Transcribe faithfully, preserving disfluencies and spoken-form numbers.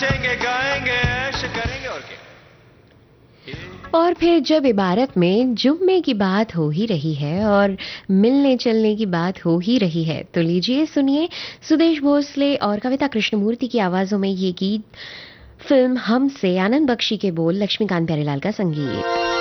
नाचेंगे गाएंगे ऐश करेंगे और क्या। और फिर जब इबारत में जुम्मे की बात हो ही रही है और मिलने चलने की बात हो ही रही है, तो लीजिए सुनिए सुदेश भोसले और कविता कृष्णमूर्ति की आवाजों में ये गीत, फिल्म हम से, आनंद बख्शी के बोल, लक्ष्मीकांत प्यारेलाल का संगीत।